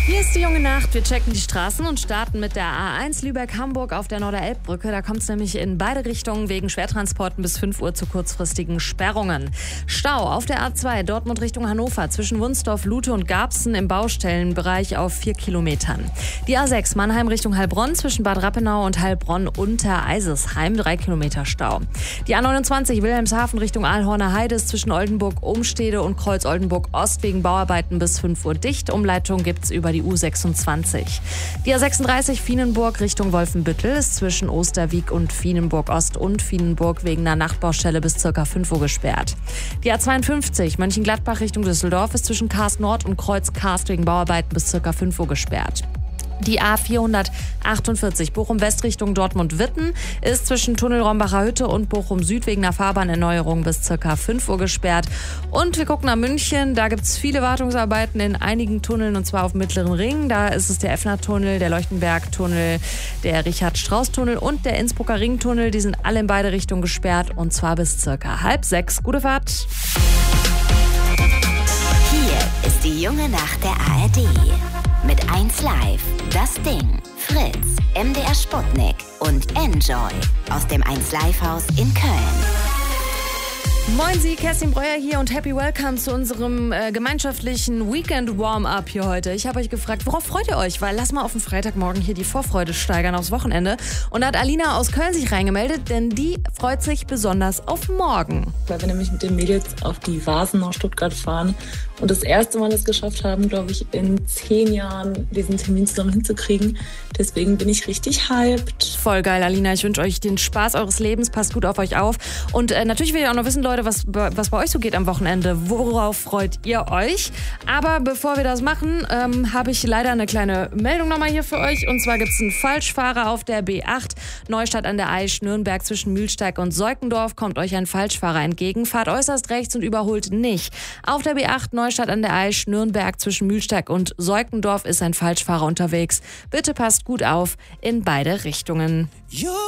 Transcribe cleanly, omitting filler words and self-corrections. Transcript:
Hier ist die junge Nacht. Wir checken die Straßen und starten mit der A1 Lübeck-Hamburg auf der Norderelbbrücke. Da kommt es nämlich in beide Richtungen wegen Schwertransporten bis 5 Uhr zu kurzfristigen Sperrungen. Stau auf der A2 Dortmund Richtung Hannover zwischen Wunsdorf, Lute und Garbsen im Baustellenbereich auf 4 Kilometern. Die A6 Mannheim Richtung Heilbronn zwischen Bad Rappenau und Heilbronn unter Eisesheim 3 Kilometer Stau. Die A29 Wilhelmshaven Richtung Aalhorner Heide ist zwischen Oldenburg-Umstede und Kreuz-Oldenburg-Ost wegen Bauarbeiten bis 5 Uhr dicht. Umleitung gibt's über die U26. Die A36 Vienenburg Richtung Wolfenbüttel ist zwischen Osterwieck und Vienenburg Ost und Vienenburg wegen einer Nachtbaustelle bis ca. 5 Uhr gesperrt. Die A52 Mönchengladbach Richtung Düsseldorf ist zwischen Karst Nord und Kreuz Karst wegen Bauarbeiten bis ca. 5 Uhr gesperrt. Die A448 Bochum-West Richtung Dortmund-Witten ist zwischen Tunnel Rombacher Hütte und Bochum-Süd wegen einer Fahrbahnerneuerung bis ca. 5 Uhr gesperrt. Und wir gucken nach München, da gibt es viele Wartungsarbeiten in einigen Tunneln und zwar auf dem Mittleren Ring. Da ist es der Effner-Tunnel, der Leuchtenberg-Tunnel, der Richard-Strauß-Tunnel und der Innsbrucker Ring-Tunnel. Die sind alle in beide Richtungen gesperrt und zwar bis ca. 5:30. Gute Fahrt! Hier ist die junge Nacht der ARD. Mit 1 Live, Das Ding, Fritz, MDR Sputnik und Enjoy aus dem 1 Live Haus in Köln. Moin Sie, Kerstin Breuer hier und happy welcome zu unserem gemeinschaftlichen Weekend-Warm-Up hier heute. Ich habe euch gefragt, worauf freut ihr euch? Weil lass mal auf den Freitagmorgen hier die Vorfreude steigern aufs Wochenende. Und da hat Alina aus Köln sich reingemeldet, denn die freut sich besonders auf morgen. Weil wir nämlich mit den Mädels auf die Vasen nach Stuttgart fahren und das erste Mal es geschafft haben, glaube ich, in 10 Jahren diesen Termin zusammen hinzukriegen. Deswegen bin ich richtig hyped. Voll geil, Alina. Ich wünsche euch den Spaß eures Lebens. Passt gut auf euch auf. Und natürlich will ich auch noch wissen, Leute, was bei euch so geht am Wochenende. Worauf freut ihr euch? Aber bevor wir das machen, habe ich leider eine kleine Meldung nochmal hier für euch. Und zwar gibt es einen Falschfahrer auf der B8 Neustadt an der Aisch, Nürnberg zwischen Mühlsteig und Seukendorf. Kommt euch ein Falschfahrer entgegen. Fahrt äußerst rechts und überholt nicht. Auf der B8 Neustadt an der Aisch, Nürnberg zwischen Mühlsteig und Seukendorf ist ein Falschfahrer unterwegs. Bitte passt gut auf in beide Richtungen.